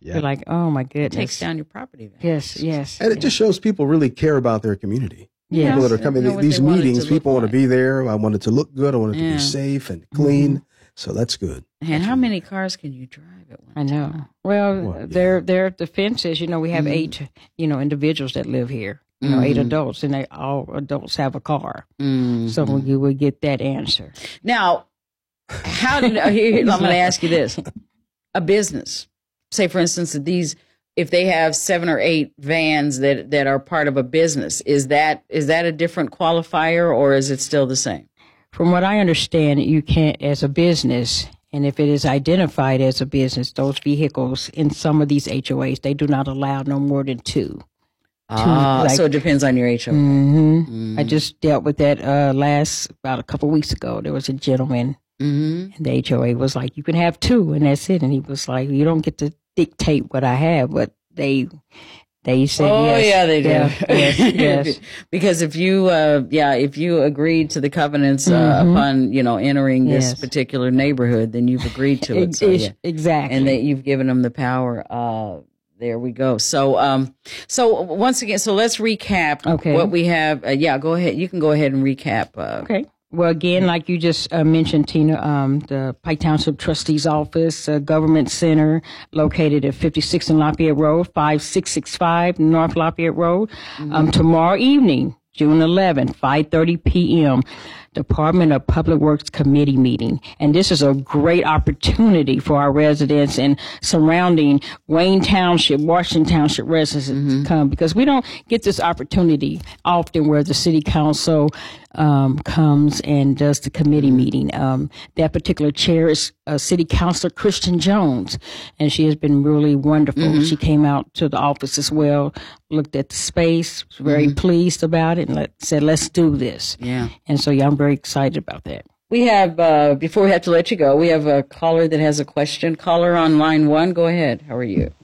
Yeah. You're like, oh my goodness. It takes down your property value. Yes, yes. And it just shows people really care about their community. Yes. People that are coming Know to what these they want it meetings, to people look want to be there. I want it to look good. I want it to Yeah. be safe and clean. So that's good. And how many cars can you drive at one I know. time? Well, their defense is, we have 8, individuals that live here. 8 adults, and all adults have a car. So you would get that answer. Now, how did I'm going to ask you this: a business, say for instance, if they have 7 or 8 vans that are part of a business, is that a different qualifier, or is it still the same? From what I understand, you can't, as a business, and if it is identified as a business, those vehicles in some of these HOAs, they do not allow no more than 2. So it depends on your HOA. I just dealt with that about a couple of weeks ago. There was a gentleman, and the HOA was like, you can have 2, and that's it. And he was like, you don't get to dictate what I have, but they said yes. Yeah, they do. Yes. Because if you agreed to the covenants upon entering this particular neighborhood, then you've agreed to it. So, exactly, and that you've given them the power. There we go. So once again, let's recap what we have. Go ahead. You can go ahead and recap. Okay. Well, again, like you just mentioned, Tina, the Pike Township Trustee's Office, Government Center, located at 56 and Lafayette Road, 5665 North Lafayette Road. Tomorrow evening, June 11th, 5:30 p.m., Department of Public Works Committee meeting. And this is a great opportunity for our residents and surrounding Wayne Township, Washington Township residents to come, because we don't get this opportunity often where the city council comes and does the committee meeting. That particular chair is City Councilor Christian Jones, and she has been really wonderful. She came out to the office as well, looked at the space, was very pleased about it, and said, let's do this. Yeah. And so, I'm very excited about that. We have, before we have to let you go, we have a caller that has a question. Caller on line 1, go ahead. How are you?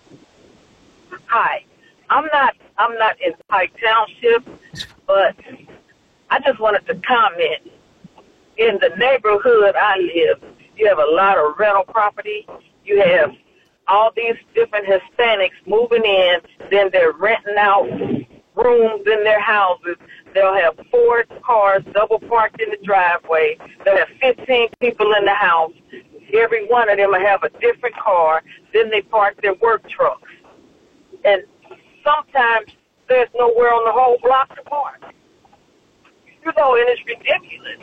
Hi. I'm not in Pike Township, but I just wanted to comment. In the neighborhood I live, you have a lot of rental property. You have all these different Hispanics moving in, then they're renting out rooms in their houses. They'll have 4 cars double parked in the driveway. They'll have 15 people in the house. Every one of them will have a different car. Then they park their work trucks. And sometimes there's nowhere on the whole block to park. And it's ridiculous.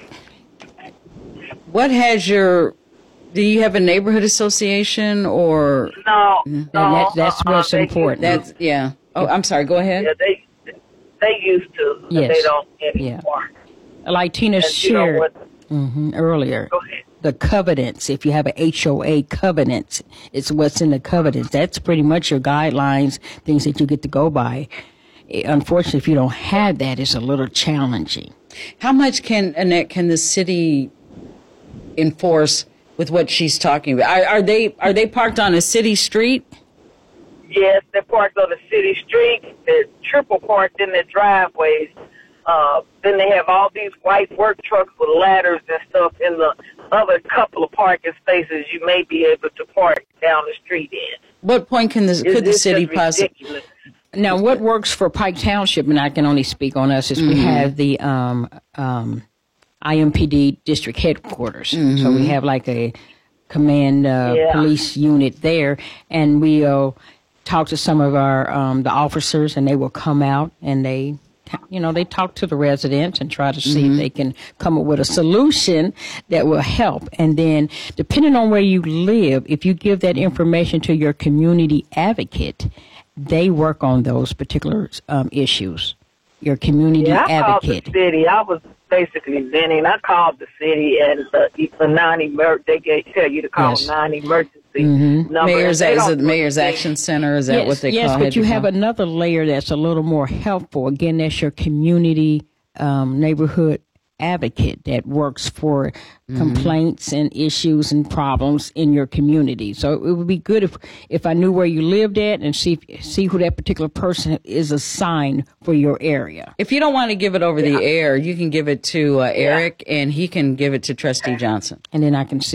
Do you have a neighborhood association or? No. And that's what's important. I'm sorry, go ahead. Yeah, they used to, but they don't anymore. Like Tina shared earlier, go ahead. The covenants, if you have a HOA covenant, it's what's in the covenants. That's pretty much your guidelines, things that you get to go by. Unfortunately, if you don't have that, it's a little challenging. How much can the city enforce with what she's talking about? Are they parked on a city street? Yes, they're parked on the city street. They're triple parked in their driveways. Then they have all these white work trucks with ladders and stuff in the other couple of parking spaces you may be able to park down the street in. What point could the city possibly? Now, what works for Pike Township, and I can only speak on us, is we have the IMPD district headquarters. So we have like a command police unit there, and we'll talk to some of our the officers, and they will come out and they talk to the residents and try to see if they can come up with a solution that will help. And then, depending on where you live, if you give that information to your community advocate, they work on those particular issues. Your community advocate. I called the city. I was basically venting. I called the city and the non-emergency. They tell you to call non-emergency number. Mayor's Action Center? Is that what they call it? Yes, but you have another layer that's a little more helpful. Again, that's your community neighborhood advocate that works for complaints and issues and problems in your community. So it would be good if I knew where you lived at and see who that particular person is assigned for your area. If you don't want to give it over the air, you can give it to Eric, and he can give it to Trustee Johnson. And then I can see.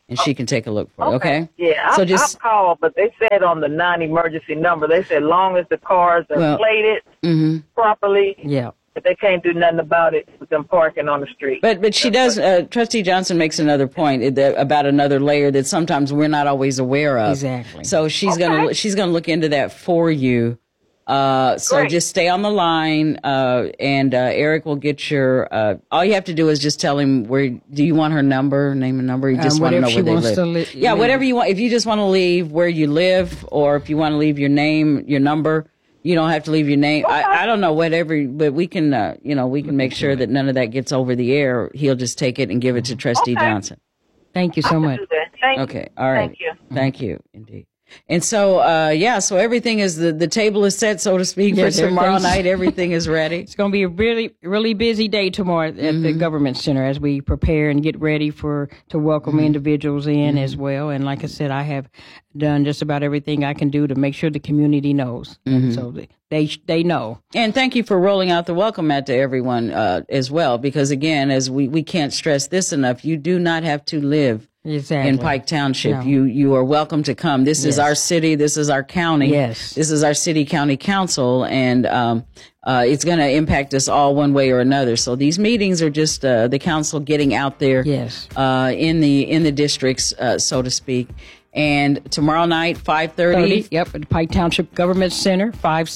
and she can take a look for it. Okay. Yeah, So I called, but they said on the non-emergency number, they said long as the cars are plated properly, but they can't do nothing about it with them parking on the street. But she does. Trustee Johnson makes another point about another layer that sometimes we're not always aware of. Exactly. So she's gonna look into that for you. So just stay on the line, and Eric will get your. All you have to do is just tell him where. Do you want her number? Name and number. You just want to know where they live. Yeah, whatever you want. If you just want to leave where you live, or if you want to leave your name, your number. You don't have to leave your name. I don't know, whatever, but we can, we can make sure that none of that gets over the air. He'll just take it and give it to Trustee Johnson. Thank you so much. Okay. All right. Thank you. Thank you. Indeed. And so, so everything is, the table is set, so to speak, for tomorrow night. Everything is ready. It's going to be a really, really busy day tomorrow at the Government Center as we prepare and get ready to welcome individuals in as well. And like I said, I have done just about everything I can do to make sure the community knows. So they know. And thank you for rolling out the welcome mat to everyone as well, because again, as we can't stress this enough, you do not have to live in Pike Township. No. You are welcome to come. This is our city. This is our county. Yes. This is our city county council, and it's going to impact us all one way or another. So these meetings are just the council getting out there in the districts, so to speak. And tomorrow night, 5:30. Yep, at the Pike Township Government Center,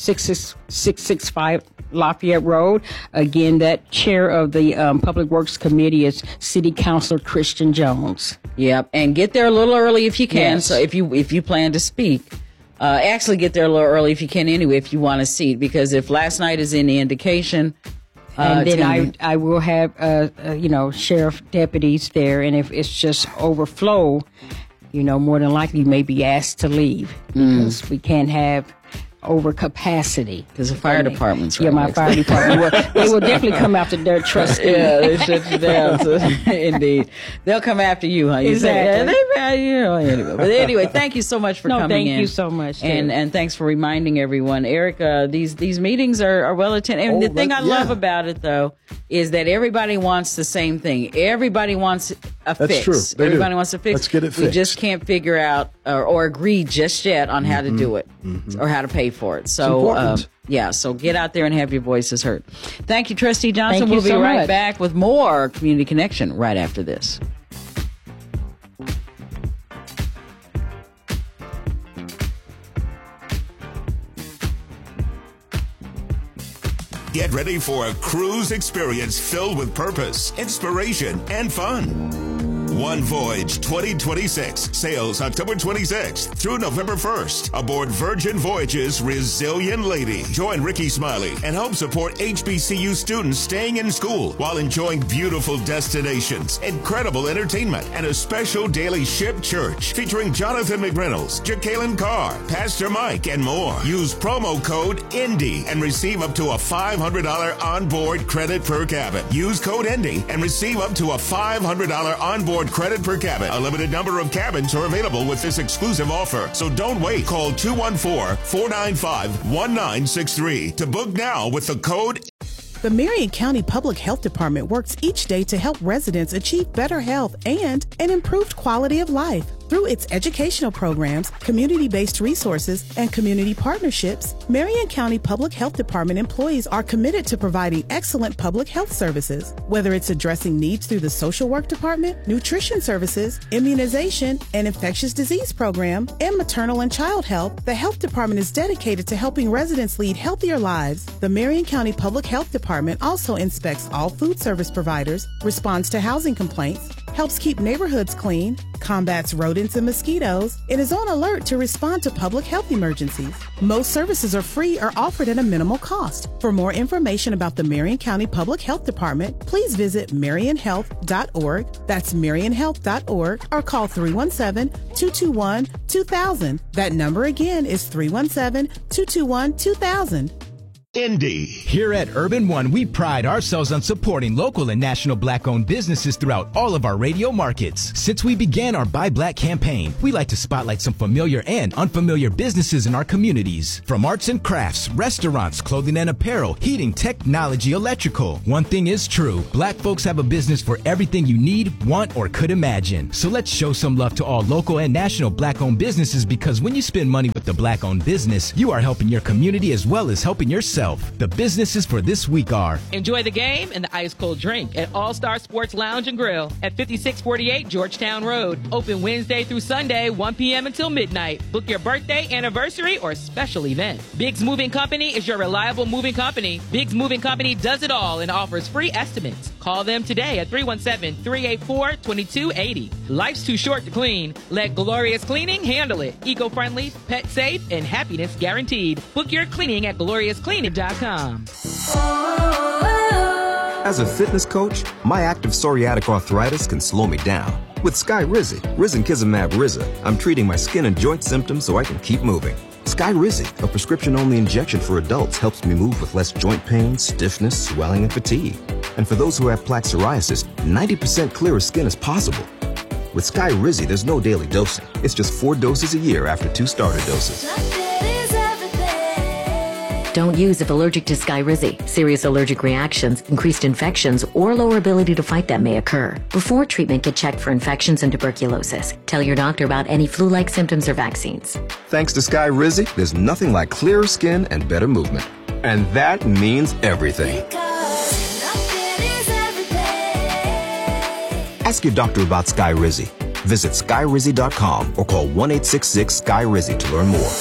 56665 Lafayette Road. Again, that chair of the Public Works Committee is City Councilor Christian Jones. Yep, and get there a little early if you can. So if you plan to speak, actually get there a little early if you can anyway, if you want a seat, because if last night is any indication. And then I will have sheriff deputies there, and if it's just overflow, more than likely you may be asked to leave because we can't have overcapacity. Because the fire department's right. Yeah, my fire department. They will definitely come after their trustee. Yeah, they shut you down. So, indeed. They'll come after you, huh? Exactly. Anyway. But anyway, thank you so much for coming in. Thank you so much. And thanks for reminding everyone. Eric, these meetings are well attended. And the thing I love about it, though, is that everybody wants the same thing. Everybody wants a fix. That's true. Everybody wants a fix. Let's get it fixed. We just can't figure out or agree just yet on how to do it or how to pay for it. So, so get out there and have your voices heard. Thank you, Trustee Johnson. We'll be right back with more Community Connection right after this. Get ready for a cruise experience filled with purpose, inspiration, and fun. One Voyage 2026 sails October 26th through November 1st aboard Virgin Voyages Resilient Lady. Join Ricky Smiley and help support HBCU students staying in school while enjoying beautiful destinations, incredible entertainment, and a special daily ship church featuring Jonathan McReynolds, Jacqueline Carr, Pastor Mike, and more. Use promo code INDY and receive up to a $500 onboard credit per cabin. Use code INDY and receive up to a $500 onboard credit per cabin. A limited number of cabins are available with this exclusive offer, so don't wait. Call 214-495-1963 to book now with the code. The Marion County Public Health Department works each day to help residents achieve better health and an improved quality of life. Through its educational programs, community-based resources, and community partnerships, Marion County Public Health Department employees are committed to providing excellent public health services. Whether it's addressing needs through the social work department, nutrition services, immunization, and infectious disease program, and maternal and child health, the health department is dedicated to helping residents lead healthier lives. The Marion County Public Health Department also inspects all food service providers, responds to housing complaints, helps keep neighborhoods clean, combats rodents and mosquitoes, and is on alert to respond to public health emergencies. Most services are free or offered at a minimal cost. For more information about the Marion County Public Health Department, please visit marionhealth.org. That's marionhealth.org, or call 317-221-2000. That number again is 317-221-2000. Indy. Here at Urban One, we pride ourselves on supporting local and national Black-owned businesses throughout all of our radio markets. Since we began our Buy Black campaign, we like to spotlight some familiar and unfamiliar businesses in our communities. From arts and crafts, restaurants, clothing and apparel, heating, technology, electrical. One thing is true, Black folks have a business for everything you need, want, or could imagine. So let's show some love to all local and national Black-owned businesses, because when you spend money with the Black-owned business, you are helping your community as well as helping yourself. The businesses for this week are: enjoy the game and the ice cold drink at All Star Sports Lounge and Grill at 5648 Georgetown Road. Open Wednesday through Sunday, 1 p.m. until midnight. Book your birthday, anniversary, or special event. Biggs Moving Company is your reliable moving company. Biggs Moving Company does it all and offers free estimates. Call them today at 317-384-2280. Life's too short to clean. Let Glorious Cleaning handle it. Eco-friendly, pet safe, and happiness guaranteed. Book your cleaning at gloriouscleaning.com. As a fitness coach, my active psoriatic arthritis can slow me down. With Skyrizi, Risankizumab Riza, I'm treating my skin and joint symptoms so I can keep moving. Skyrizi, a prescription-only injection for adults, helps me move with less joint pain, stiffness, swelling, and fatigue. And for those who have plaque psoriasis, 90% clearer skin is possible. With Skyrizi, there's no daily dosing. It's just 4 doses a year after 2 starter doses. Don't use if allergic to Skyrizi. Serious allergic reactions, increased infections, or lower ability to fight them may occur. Before treatment, get checked for infections and tuberculosis. Tell your doctor about any flu-like symptoms or vaccines. Thanks to Skyrizi, there's nothing like clearer skin and better movement. And that means everything. Ask your doctor about Skyrizi. Visit Skyrizi.com or call 1-866-SKY-RIZI to learn more.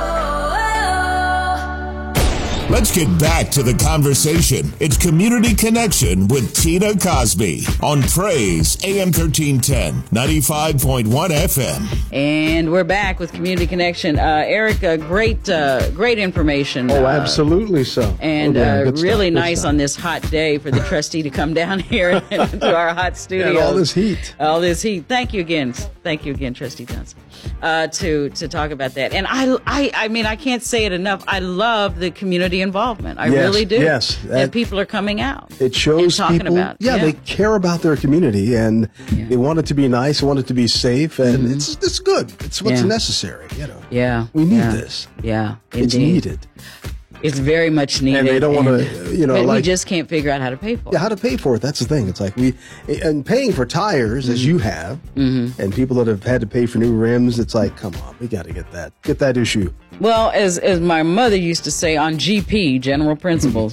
Let's get back to the conversation. It's Community Connection with Tina Cosby on Praise AM 1310, 95.1 FM. And we're back with Community Connection. Eric, great information. Oh, absolutely so. And really nice on this hot day for the trustee to come down here to our hot studio. And all this heat. All this heat. Thank you again, Trustee Johnson, to talk about that. And I mean, I can't say it enough. I love the community involvement. I really do. Yes. That people are coming out. It shows talking people, about. they care about their community, and they want it to be nice, want it to be safe, and it's good. It's what's necessary, Yeah. We need this. Yeah. It's indeed. needed. It's very much needed. And they don't want to, but like, we just can't figure out how to pay for it. Yeah, how to pay for it. That's the thing. It's like and paying for tires, as you have, and people that have had to pay for new rims, it's like, come on, we got to get that issue. Well, as my mother used to say, on GP, general principles,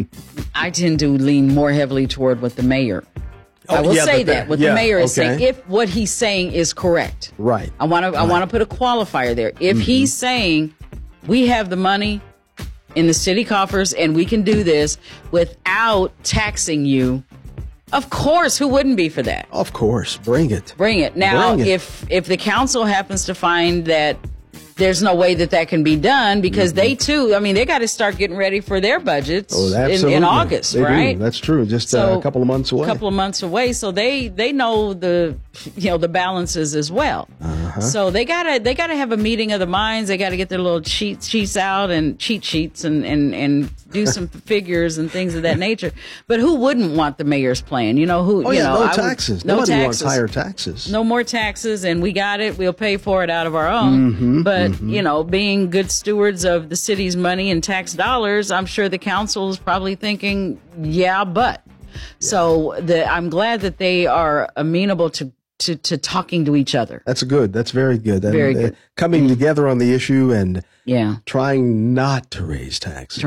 I tend to lean more heavily toward what the mayor. I will say that what the mayor is saying, if what he's saying is correct. Right. I want to put a qualifier there. If he's saying we have the money in the city coffers and we can do this without taxing you, of course, who wouldn't be for that? Of course. Bring it. Now, if the council happens to find that there's no way that can be done, because they too, I mean, they got to start getting ready for their budgets in August, they right? Do. That's true. Just a couple of months away. So they know the balances as well. So they gotta have a meeting of the minds. They got to get their little sheets out and cheat sheets and do some figures and things of that nature. But who wouldn't want the mayor's plan? No taxes. Nobody wants higher taxes. No more taxes, and we got it. We'll pay for it out of our own. But being good stewards of the city's money and tax dollars, I'm sure the council is probably thinking, but. So I'm glad that they are amenable to talking to each other. That's good. That's very good. Very good. Coming together on the issue and trying not to raise taxes.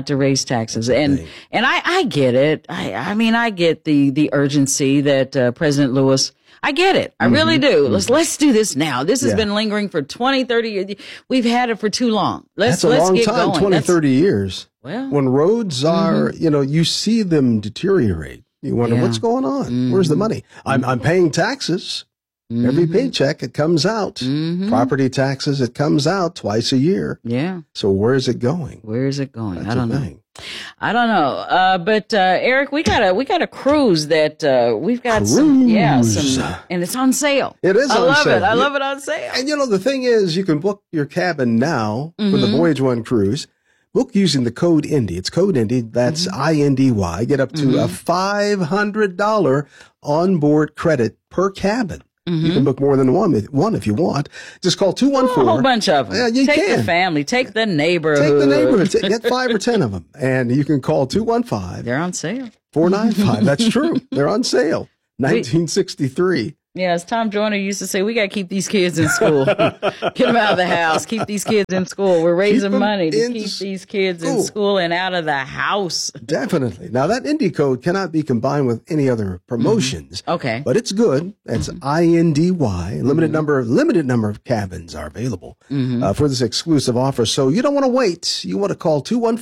And I get it. I mean, I get the urgency that President Lewis, I get it. I really do. Let's do this now. This has been lingering for 20, 30 years. We've had it for too long. Let's get going. 20, 30 years. Well, when roads are, you see them deteriorate. You wonder what's going on. Where's the money? I'm paying taxes. Every paycheck, it comes out. Property taxes, it comes out twice a year. Yeah. So where's it going? That's I don't know. I don't know. But Eric, we got a cruise that we've got some, and it's on sale. It is on sale. I love it on sale. And the thing is, you can book your cabin now for the Voyage One cruise. book using the code INDY. It's code INDY. That's INDY. Get up to a $500 onboard credit per cabin. You can book more than one if you want. Just call 214. A whole bunch of them. Yeah, you take can. the family. Take the neighborhood. Take the neighborhood. Get 5 or 10 of them. And you can call 215. They're on sale. 495. That's true. They're on sale. 1963. Yeah, as Tom Joyner used to say, we got to keep these kids in school. Get them out of the house. Keep these kids in school. We're raising money to keep these kids in school and out of the house. Definitely. Now, that Indy code cannot be combined with any other promotions. Okay. But it's good. It's INDY. Limited number of cabins are available for this exclusive offer. So you don't want to wait. You want to call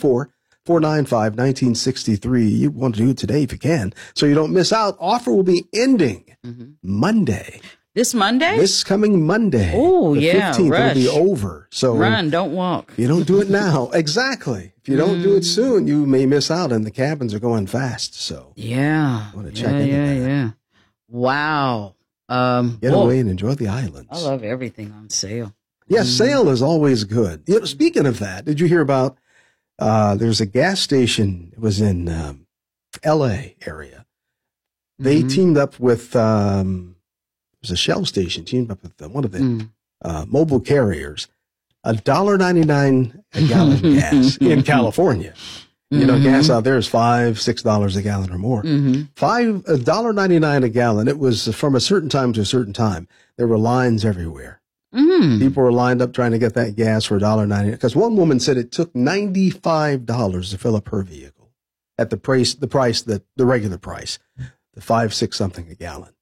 214-495-1963. You want to do it today if you can, so you don't miss out. Offer will be ending Monday. This Monday? This coming Monday. Oh, yeah. 15th, rush. it'll be over. So run, don't walk. If you don't do it now, exactly. If you don't do it soon, you may miss out, and the cabins are going fast. So yeah, I want to check into that. Yeah. Wow. Get away and enjoy the islands. I love everything on sale. Yes, sale is always good. You know, speaking of that, did you hear about? There's a gas station. It was in L.A. area. They teamed up with, there's a Shell station teamed up with one of the mobile carriers, $1.99 a gallon gas in California. You know, gas out there is $5-6 a gallon or more. $1.99 a gallon. It was from a certain time to a certain time. There were lines everywhere. People were lined up trying to get that gas for $1.99. Because one woman said it took $95 to fill up her vehicle at the regular price, the $5-6 something a gallon.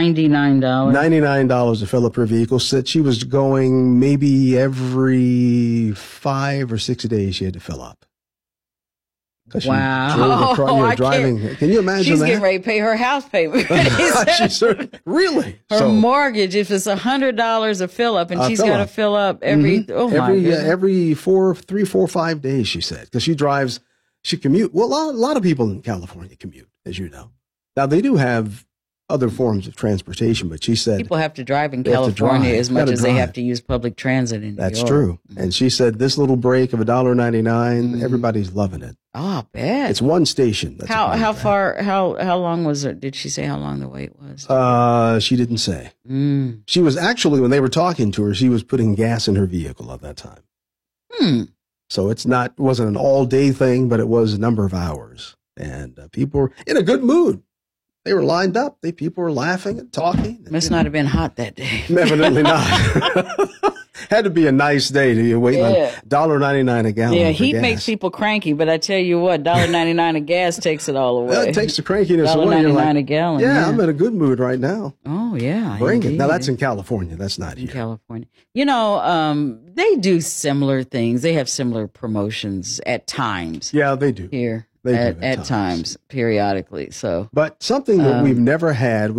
$99 to fill up her vehicle. Said she was going maybe every 5 or 6 days she had to fill up. Wow. Driving. Can you imagine She's that? getting ready to pay her house payment. Really? Her mortgage, if it's $100 a fill up, and she's got to fill up every 3, 4, 5 days, she said. Because she commutes. Well, a lot of people in California commute, as you know. Now, they do have other forms of transportation, but she said people have to drive in California as much as they have to use public transit in New York. That's true. And she said this little break of $1.99, everybody's loving it. Oh, I bet. It's one station. How long was it? Did she say how long the wait was? She didn't say. She was actually, when they were talking to her, she was putting gas in her vehicle at that time. So it wasn't an all day thing, but it was a number of hours, and people were in a good mood. They were lined up. People were laughing and talking. Must not have been hot that day. Evidently not. Had to be a nice day to wait on $1.99 a gallon. Yeah, heat makes people cranky, but I tell you what, $1.99 a gas takes it all away. Well, it takes the crankiness away. $1.99 a gallon. Yeah, I'm in a good mood right now. Oh, yeah. Bring it. Now, that's in California. That's not here. In California. You know, they do similar things. They have similar promotions at times. Yeah, they do. Here. At times, periodically. So, but something that we've never had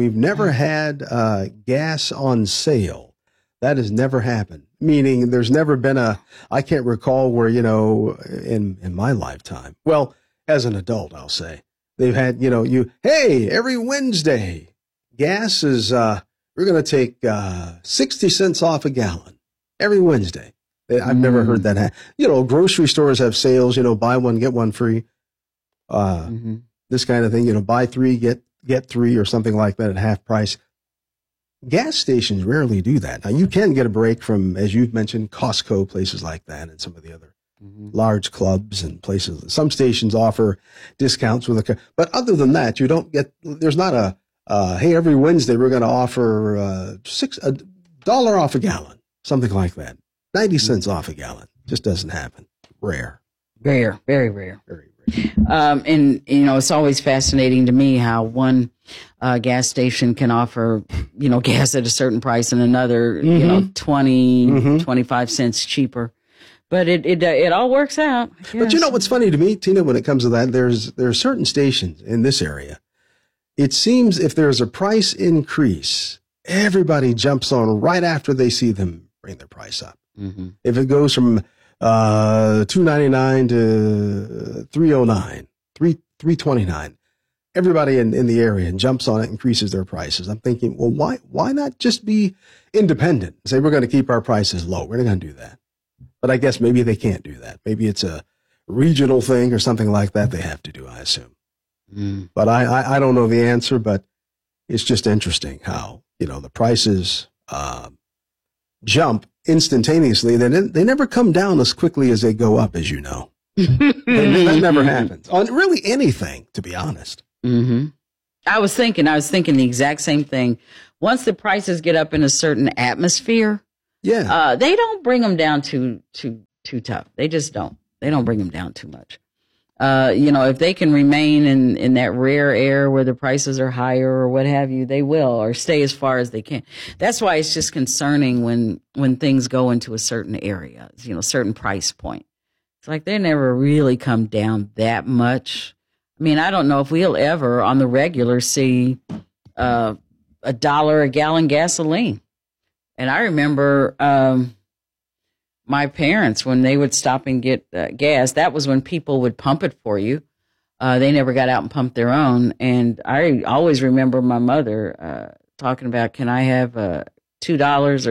gas on sale. That has never happened. Meaning, there's never been I can't recall where, you know, in my lifetime. Well, as an adult, I'll say they've had, you know, hey, every Wednesday, gas is we're going to take 60 cents off a gallon every Wednesday. I've never heard that happen. You know, grocery stores have sales. You know, buy one get one free. This kind of thing, you know, buy 3, get 3 or something like that at half price. Gas stations rarely do that. Now, you can get a break from, as you've mentioned, Costco, places like that, and some of the other large clubs and places. Some stations offer discounts with but other than that, you don't get, there's not hey, every Wednesday we're going to offer $1 off a gallon, something like that. 90 cents off a gallon. Just doesn't happen. Rare. Rare. Very rare. Very rare. And, you know, it's always fascinating to me how one gas station can offer, you know, gas at a certain price and another, you know, 25 cents cheaper. But it all works out. But you know what's funny to me, Tina, when it comes to that, there are certain stations in this area. It seems if there's a price increase, everybody jumps on right after they see them bring their price up. If it goes from $2.99 to $3.09, $3.29. Everybody in the area jumps on it, increases their prices. I'm thinking, well, why not just be independent? Say we're going to keep our prices low. We're not going to do that. But I guess maybe they can't do that. Maybe it's a regional thing or something like that they have to do, I assume. But I don't know the answer, but it's just interesting how, the prices jump instantaneously. They never come down as quickly as they go up, as you know. That never happens on really anything, to be honest. Mm-hmm. I was thinking the exact same thing. Once the prices get up in a certain atmosphere, they don't bring them down too tough. They just don't. They don't bring them down too much. If they can remain in that rare air where the prices are higher or what have you, they will, or stay as far as they can. That's why it's just concerning when things go into a certain area, certain price point. It's like they never really come down that much. I mean, I don't know if we'll ever on the regular see $1 a gallon gasoline. And I remember my parents, when they would stop and get gas, that was when people would pump it for you. They never got out and pumped their own. And I always remember my mother talking about, can I have $2 or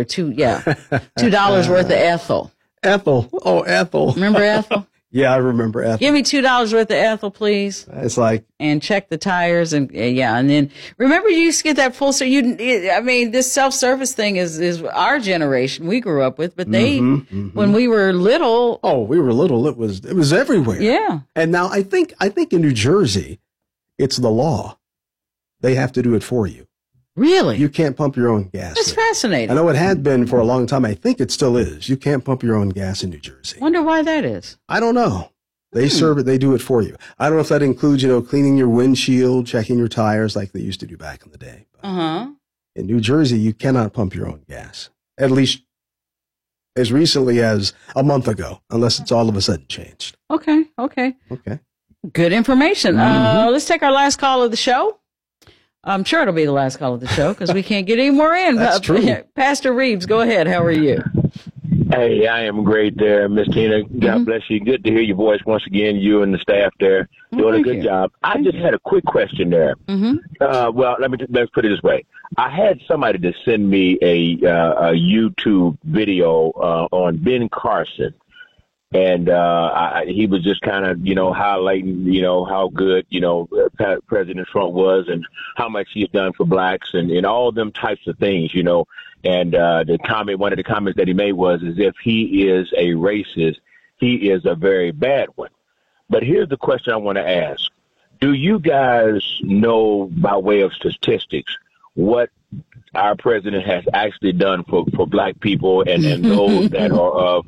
$2 worth of Ethel. Ethel. Oh, Ethel. Remember Ethel? Yeah, I remember Ethel. Give me $2 worth of Ethel, please. It's like, and check the tires, and and then remember you used to get that full. So this self-service thing is our generation we grew up with, but they when we were little. Oh, we were little. It was everywhere. Yeah. And now I think in New Jersey, it's the law. They have to do it for you. Really? You can't pump your own gas. That's fascinating. I know it had been for a long time. I think it still is. You can't pump your own gas in New Jersey. Wonder why that is. I don't know. They serve it. They do it for you. I don't know if that includes, cleaning your windshield, checking your tires like they used to do back in the day. In New Jersey, you cannot pump your own gas, at least as recently as a month ago, unless it's all of a sudden changed. Okay. Good information. Let's take our last call of the show. I'm sure it'll be the last call of the show because we can't get any more in. That's true. Pastor Reeves, go ahead. How are you? Hey, I am great there, Miss Tina. God bless you. Good to hear your voice once again, you and the staff there doing a good job. I just had a quick question there. Well, let's put it this way. I had somebody to send me a YouTube video on Ben Carson. And he was just kind of, highlighting, how good, President Trump was and how much he's done for blacks and all them types of things, And one of the comments that he made was, as if he is a racist, he is a very bad one. But here's the question I want to ask. Do you guys know, by way of statistics, what our president has actually done for black people and those that are of,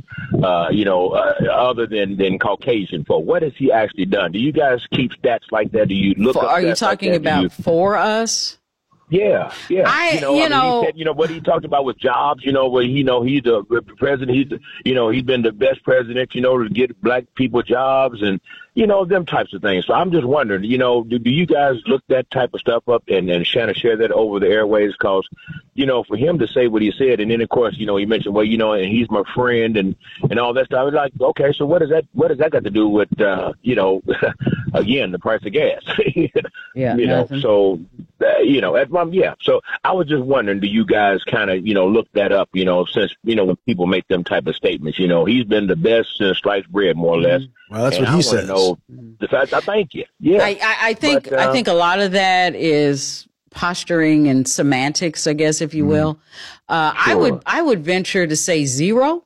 other than Caucasian folk? What has he actually done? Do you guys keep stats like that? Do you look up Are you talking like about for us? Yeah. He said, what he talked about with jobs, where he's the president, he's been the best president, to get black people jobs and, them types of things. So I'm just wondering, do you guys look that type of stuff up and kind of share that over the airways? Because, for him to say what he said, and then of course, he mentioned, and he's my friend and all that stuff. I was like, okay, so what does that got to do with, again, the price of gas? So, so I was just wondering, do you guys kind of, look that up, since, when people make them type of statements, he's been the best since sliced bread, more or less. Well, that's what he says. The fact, I thank you. Yeah. I think a lot of that is posturing and semantics, I guess, if you will. Sure. I would venture to say zero.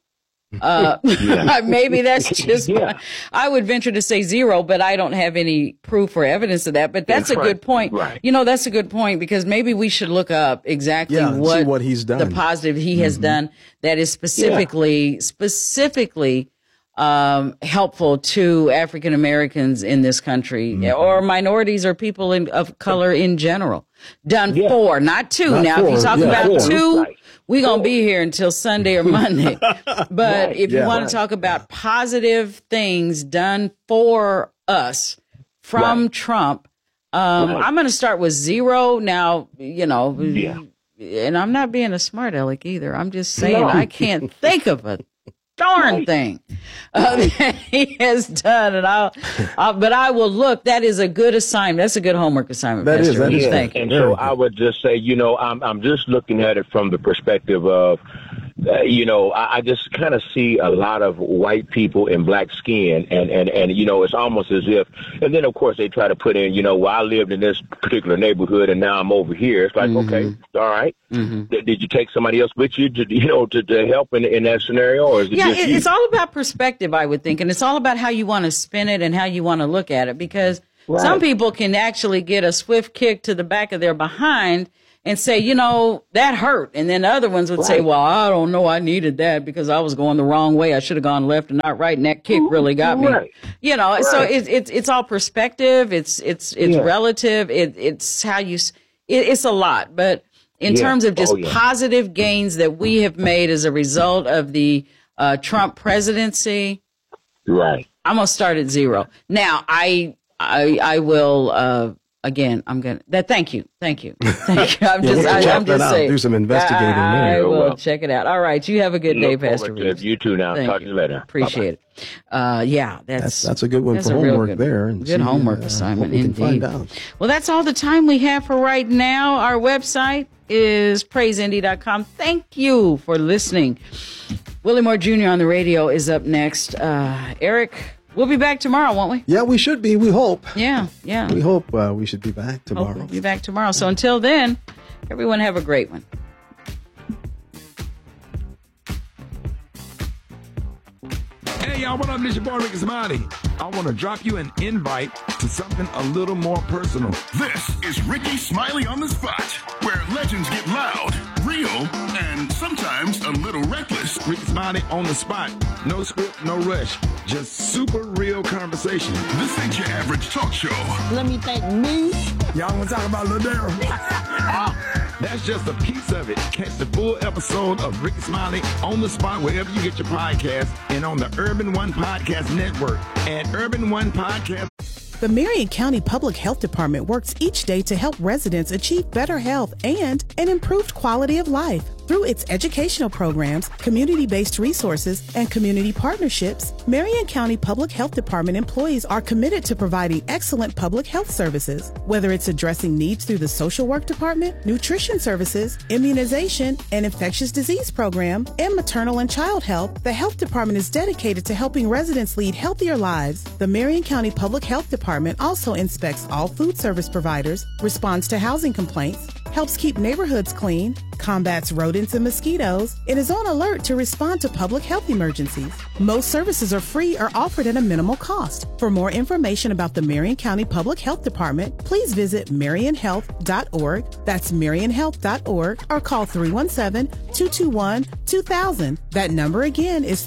Maybe that's just I would venture to say zero, but I don't have any proof or evidence of that. But that's a good point. Right. That's a good point because maybe we should look up exactly what he's done, the positive he has done that is specifically helpful to African Americans in this country or minorities or people of color in general. Done for, not two. Now, if you talk about two, we're going to be here until Sunday or Monday. But if you want to talk about positive things done for us from Trump, I'm going to start with zero. Now, and I'm not being a smart aleck either. I'm just saying I can't think of a darn thing that he has done, and but I will look. That is a good assignment. That's a good homework assignment. That is. And so I would just say, I'm just looking at it from the perspective of, I just kind of see a lot of white people in black skin, and it's almost as if, and then of course they try to put in, well, I lived in this particular neighborhood and now I'm over here. It's like, okay, all right. Did you take somebody else with you to help in that scenario, or is it just you? It's all about perspective, I would think, and it's all about how you want to spin it and how you want to look at it, because some people can actually get a swift kick to the back of their behind and say, that hurt. And then the other ones would say, well, I don't know, I needed that because I was going the wrong way. I should have gone left and not right. And that kick really got me. So it's all perspective. It's relative. It's how you, it's a lot. But in terms of just positive gains that we have made as a result of the Trump presidency, I'm going to start at 0. Now, I will, again, I'm going to, thank you. I'm just saying. Do some investigating there. I will check it out. All right. You have a good day, Pastor Reeves. You too now. Talk to you later. Appreciate it. That's a good one for homework there. And good homework assignment, indeed. Well, that's all the time we have for right now. Our website is praiseindy.com. Thank you for listening. Willie Moore Jr. on the radio is up next. Eric, we'll be back tomorrow, won't we? Yeah, we should be. We hope. Yeah. We hope we should be back tomorrow. We'll be back tomorrow. So until then, everyone have a great one. Hey, y'all, what up? This your boy, Ricky Smiley. I want to drop you an invite to something a little more personal. This is Ricky Smiley on the Spot, where legends get loud, real, and sometimes a little reckless. Ricky Smiley on the Spot. No script, no rush. Just super real conversation. This ain't your average talk show. Let me thank me. Y'all want to talk about Ladero? That's just a piece of it. Catch the full episode of Ricky Smiley on the Spot wherever you get your podcast and on the Urban One Podcast Network at Urban One Podcast. The Marion County Public Health Department works each day to help residents achieve better health and an improved quality of life. Through its educational programs, community-based resources, and community partnerships, Marion County Public Health Department employees are committed to providing excellent public health services. Whether it's addressing needs through the social work department, nutrition services, immunization, and infectious disease program, and maternal and child health, the health department is dedicated to helping residents lead healthier lives. The Marion County Public Health Department also inspects all food service providers, responds to housing complaints, helps keep neighborhoods clean, combats rodents and mosquitoes, and is on alert to respond to public health emergencies. Most services are free or offered at a minimal cost. For more information about the Marion County Public Health Department, please visit marionhealth.org. That's marionhealth.org, or call 317-221-2000. That number again is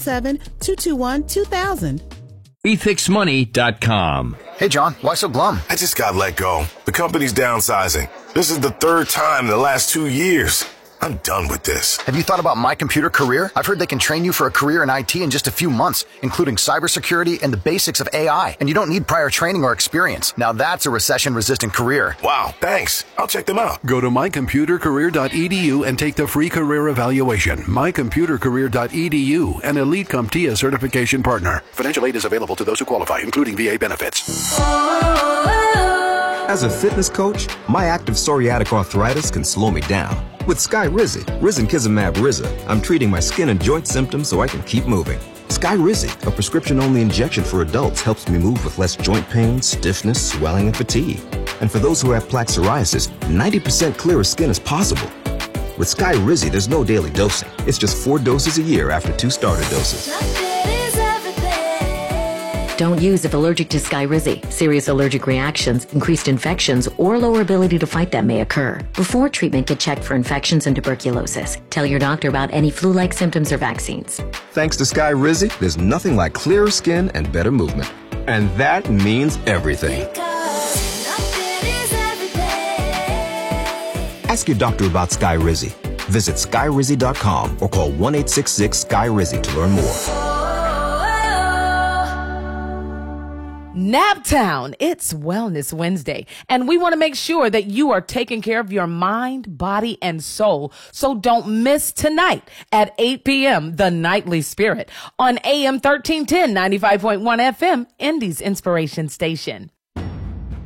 317-221-2000. WeFixMoney.com. Hey, John, why so glum? I just got let go. The company's downsizing. This is the third time in the last 2 years. I'm done with this. Have you thought about My Computer Career? I've heard they can train you for a career in IT in just a few months, including cybersecurity and the basics of AI. And you don't need prior training or experience. Now that's a recession-resistant career. Wow, thanks. I'll check them out. Go to mycomputercareer.edu and take the free career evaluation. Mycomputercareer.edu, an Elite CompTIA certification partner. Financial aid is available to those who qualify, including VA benefits. As a fitness coach, my active psoriatic arthritis can slow me down. With Skyrizi, risankizumab Riza, I'm treating my skin and joint symptoms so I can keep moving. Skyrizi, a prescription-only injection for adults, helps me move with less joint pain, stiffness, swelling, and fatigue. And for those who have plaque psoriasis, 90% clearer skin is possible. With Skyrizi, there's no daily dosing. It's just 4 doses a year after 2 starter doses. Don't use if allergic to Skyrizi. Serious allergic reactions, increased infections, or lower ability to fight them may occur. Before treatment, get checked for infections and tuberculosis. Tell your doctor about any flu-like symptoms or vaccines. Thanks to Skyrizi, there's nothing like clearer skin and better movement. And that means everything. Ask your doctor about Skyrizi. Visit Skyrizi.com or call 1-866-SKY-RIZI to learn more. Naptown, it's Wellness Wednesday, and we want to make sure that you are taking care of your mind, body, and soul. So don't miss tonight at 8 p.m., The Nightly Spirit on AM 1310, 95.1 FM, Indy's Inspiration Station.